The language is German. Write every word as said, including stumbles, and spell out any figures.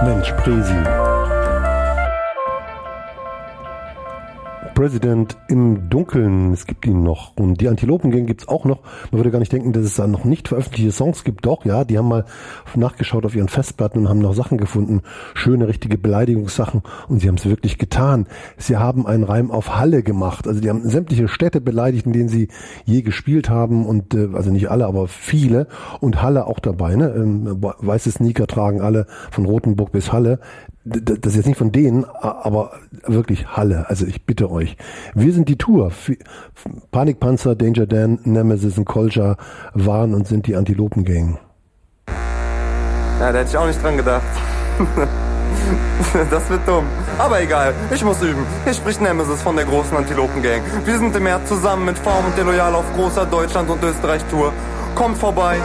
Mensch, Presi. President im Dunkeln, es gibt ihn noch. Und die Antilopen-Gang gibt es auch noch. Man würde gar nicht denken, dass es da noch nicht veröffentlichte Songs gibt. Doch, ja, die haben mal nachgeschaut auf ihren Festplatten und haben noch Sachen gefunden. Schöne, richtige Beleidigungssachen. Und sie haben es wirklich getan. Sie haben einen Reim auf Halle gemacht. Also die haben sämtliche Städte beleidigt, in denen sie je gespielt haben. Und äh, also nicht alle, aber viele. Und Halle auch dabei. Ne? Ähm, weiße Sneaker tragen alle von Rothenburg bis Halle. Das ist jetzt nicht von denen, aber wirklich Halle. Also ich bitte euch. Wir sind die Tour. Panikpanzer, Danger Dan, Nemesis und Kolja waren und sind die Antilopen-Gang. Ja, da hätte ich auch nicht dran gedacht. Das wird dumm. Aber egal, ich muss üben. Hier spricht Nemesis von der großen Antilopen-Gang. Wir sind im März zusammen mit Form und Deloyal auf großer Deutschland- und Österreich-Tour. Kommt vorbei,